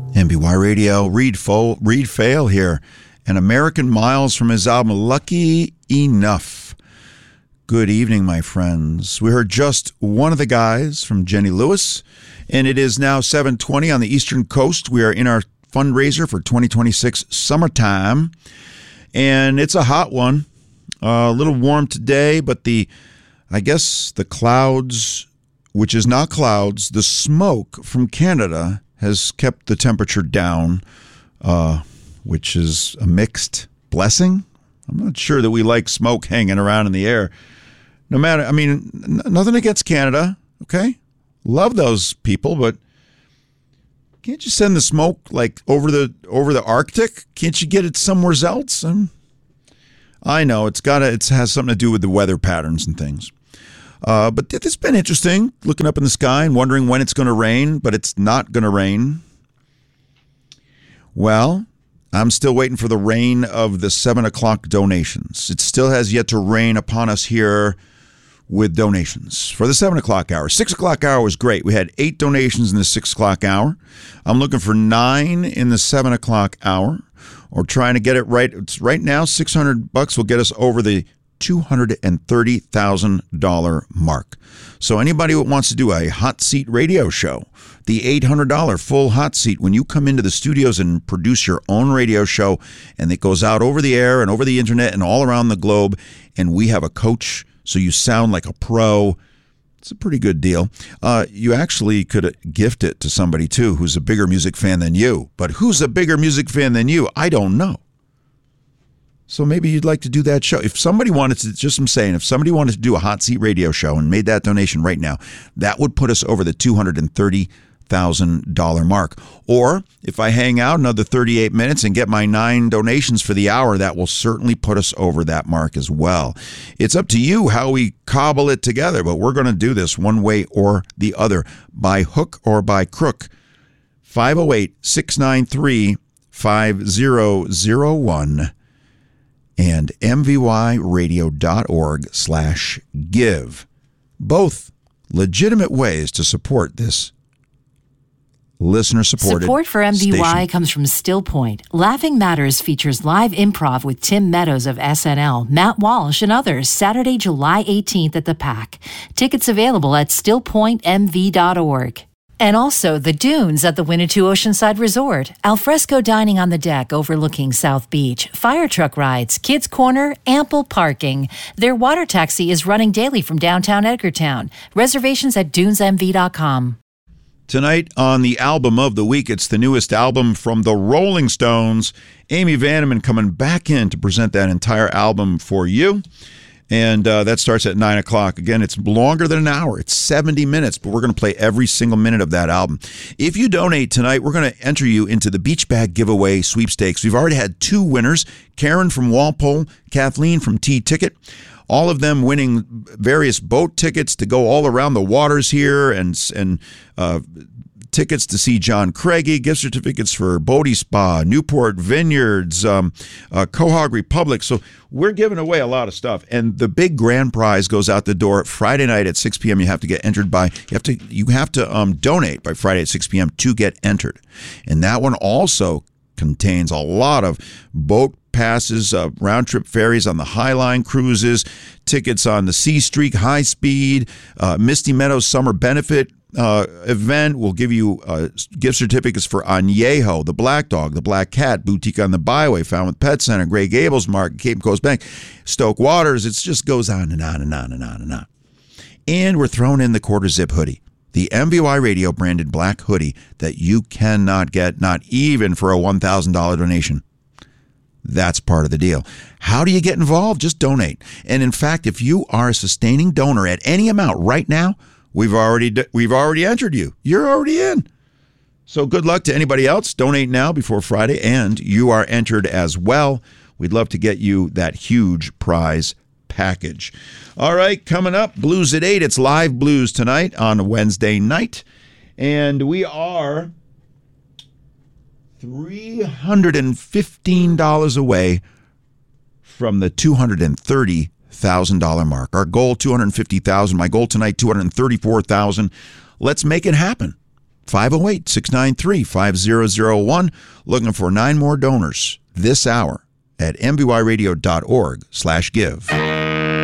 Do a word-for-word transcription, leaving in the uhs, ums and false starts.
M B Y Radio, Reed, Fo- Reed Fail here, and American Miles from his album Lucky Enough. Good evening, my friends. We heard just one of the guys from Jenny Lewis, and it is now seven twenty on the Eastern Coast. We are in our fundraiser for twenty twenty-six summertime, and it's a hot one. Uh, a little warm today, but the, I guess the clouds, which is not clouds, the smoke from Canada has kept the temperature down, uh, which is a mixed blessing. I'm not sure that we like smoke hanging around in the air. No matter, I mean, n- nothing against Canada, okay? Love those people, but can't you send the smoke like over the over the Arctic? Can't you get it somewhere else? Um, I know it's got it has something to do with the weather patterns and things. Uh, but it's been interesting looking up in the sky and wondering when it's going to rain, but it's not going to rain. Well, I'm still waiting for the rain of the seven o'clock donations. It still has yet to rain upon us here with donations for the seven o'clock hour. six o'clock hour was great. We had eight donations in the six o'clock hour. I'm looking for nine in the seven o'clock hour, or trying to get it right. It's right now, six hundred bucks will get us over the two hundred thirty thousand dollars mark. So anybody who wants to do a hot seat radio show, the eight hundred dollars full hot seat, when you come into the studios and produce your own radio show, and it goes out over the air and over the internet and all around the globe, and we have a coach so you sound like a pro, it's a pretty good deal. Uh, you actually could gift it to somebody, too, who's a bigger music fan than you. But who's a bigger music fan than you? I don't know. So maybe you'd like to do that show. If somebody wanted to, just I'm saying, if somebody wanted to do a hot seat radio show and made that donation right now, that would put us over the two hundred thirty thousand dollars mark. Or if I hang out another thirty-eight minutes and get my nine donations for the hour, that will certainly put us over that mark as well. It's up to you how we cobble it together, but we're going to do this one way or the other, by hook or by crook. five oh eight, six nine three, five oh oh one and m v y radio dot org slash give. Both legitimate ways to support this listener-supported Support for M V Y station. comes from Still Point. Laughing Matters features live improv with Tim Meadows of S N L, Matt Walsh, and others, Saturday, July eighteenth at the Pack. Tickets available at still point m v dot org. And also The Dunes at the Winnetou Oceanside Resort. Alfresco dining on the deck overlooking South Beach. Fire truck rides, kids' corner, ample parking. Their water taxi is running daily from downtown Edgartown. Reservations at dunes m v dot com. Tonight on the album of the week, it's the newest album from the Rolling Stones. Amy Vanneman coming back in to present that entire album for you. And uh, that starts at nine o'clock. Again, it's longer than an hour. It's seventy minutes, but we're going to play every single minute of that album. If you donate tonight, we're going to enter you into the Beach Bag Giveaway sweepstakes. We've already had two winners, Karen from Walpole, Kathleen from T-Ticket. All of them winning various boat tickets to go all around the waters here, and and uh, tickets to see John Craigie, gift certificates for Bodie Spa, Newport Vineyards, um, uh, Quahog Republic. So we're giving away a lot of stuff, and the big grand prize goes out the door Friday night at six p.m. You have to get entered by. You have to you have to um, donate by Friday at six p.m. to get entered, and that one also contains a lot of boat passes, uh, round-trip ferries on the Highline cruises, tickets on the Sea Streak High Speed, uh, Misty Meadows Summer Benefit uh, event. We'll give you uh, gift certificates for Añejo, the Black Dog, the Black Cat, Boutique on the Byway, Falmouth Pet Center, Grey Gables Market, Cape Coast Bank, Stoke Waters. It just goes on and on and on and on and on. And we're throwing in the quarter zip hoodie, the M V Y Radio branded black hoodie that you cannot get, not even for a one thousand dollars donation. That's part of the deal. How do you get involved? Just donate. And in fact, if you are a sustaining donor at any amount right now, we've already we've already entered you. You're already in. So good luck to anybody else. Donate now before Friday, and you are entered as well. We'd love to get you that huge prize package. All right, coming up, Blues at eight. It's live blues tonight on Wednesday night. And we are three hundred fifteen dollars away from the two hundred thirty thousand dollars mark. Our goal, two hundred fifty thousand dollars. My goal tonight, two hundred thirty-four thousand dollars. Let's make it happen. five oh eight, six nine three, five oh oh one. Looking for nine more donors this hour at m b y radio dot org slash give.